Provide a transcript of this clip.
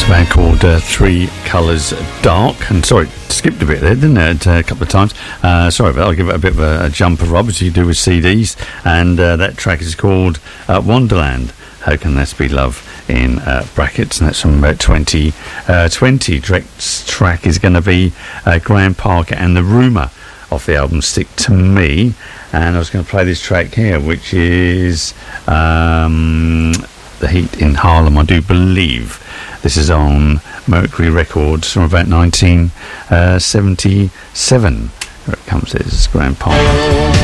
It's a band called Three Colours Dark. And sorry, skipped a bit there, didn't it? A couple of times. Sorry, but I'll give it a bit of a jumper, Rob, as you do with CDs. And that track is called Wonderland. How Can This Be Love in brackets, and that's from 2020. Next track is going to be Graham Parker and The Rumour off the album Stick to Me. And I was going to play this track here, which is The Heat in Harlem, I do believe. This is on Mercury Records from about 1977. Here it comes, this is Graham Parker.